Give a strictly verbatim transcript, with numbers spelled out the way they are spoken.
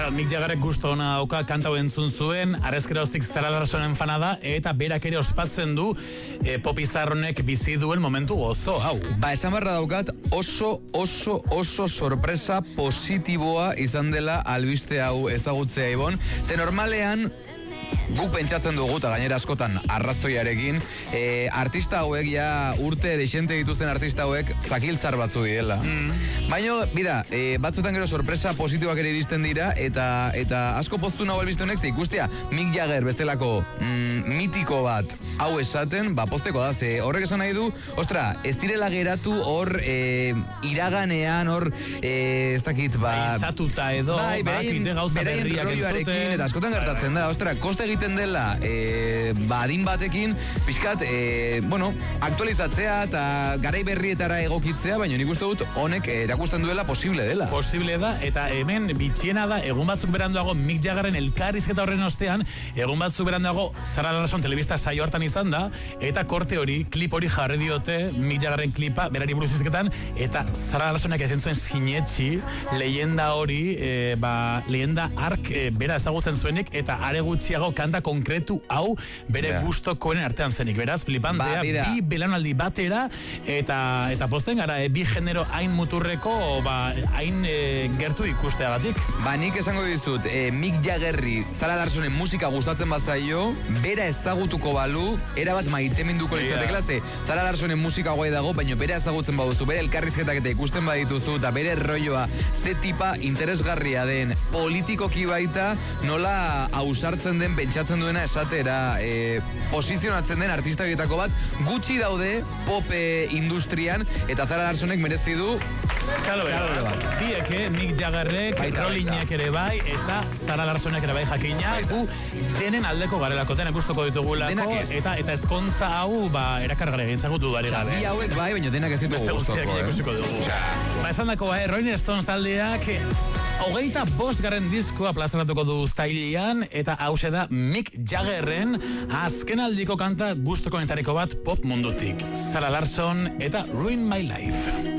Claro, Mick Jaggerrek gusto ona dauka kanta hau entzun zuen, arezkeroztik Zara Larsonen fana da, eta berak ere ospatzen du e, pop izarronek bizi duen momentu gozo, hau. Ba, esan barra daukat oso, oso, oso sorpresa positiboa izan dela albiste hau ezagutzea, Ibon. Ze normalean, guk pentsatzen dugu, eta gainera askotan arrazoiarekin, e, artista hauek ja urte deixente dituzten artista hauek zakiltzar batzu direla. Mm. Baina, bida, e, batzutan gero sorpresa positiboak ere iristen dira, eta eta asko poztu nahu albiste honek, ze ikustea Mick Jagger bezalako mm, mitiko bat hau esaten, ba, posteko da, ze horrek esan nahi du, ostra, ez direla geratu hor e, iraganean, hor, e, ez dakit, ba... Aizatuta edo, bai, beraien, beraien rolloarekin, eta askotan gertatzen da, ostra, koste egiten dela e, ba, adin batekin, pixkat, e, bueno, aktualizatzea eta garai berrietara egokitzea, baina nik uste dut honek erakusten duela posible dela. Posible da, eta hemen bitxiena da, egun batzuk beranduago Mick Jaggerren elkarrizketa horren ostean, egun batzuk beranduago Zara Larson telebista saio hartan izan da, eta korte hori, klip hori jarri diote Mick Jaggerren klipa, berari buruz izketan, eta Zara Larsonek ezen zuen sinetxi, leyenda hori, e, ba, leyenda ark e, bera ezagutzen zuenik, eta are gutxiago kanta konkretu hau bere yeah. gustokoen artean zenik. Beraz, flipantea, ba, bi belanaldi batera, eta eta posten gara, e, bi genero hain muturreko, ba, hain e, gertu ikusteagatik. Ba, nik esango dizut, e, Mick Jaggerri Zara Larsonen musika gustatzen bazaio, bera ezagutuko balu, erabat maiteminduko litzatekela, ze Zara Larsonen musika guai dago, baina bere ezagutzen baduzu, bere elkarrizketak eta ikusten badituzu, eta bere rolloa ze tipa interesgarria den, politikoki baita, nola ausartzen den, pentsatzen duena esatera, e, posizionatzen den artistagietako bat, gutxi daude pop e, industrian, eta Zara Larsonek merezi du Kalo bera, diek, eh? Mick Jaggerrek, Rollinek ere bai, eta Zara Larsonek ere bai jakina, gu denen aldeko garelako, denak gustoko ditugulako, eta eta ezkontza hau, ba, erakargare gintzagutu duari gabe. Bi hauek bai, baina denak ez ditugu gustoko, eh? Beste guztiak ba, esan dako, eh? Rolling Stones taldeak, hogeita bost garren diskoa plazaratuko du uztailean, eta hause da Mick Jaggerren azken aldiko kanta gustokoenetariko bat pop mundutik. Zara Larson eta Ruin My Life.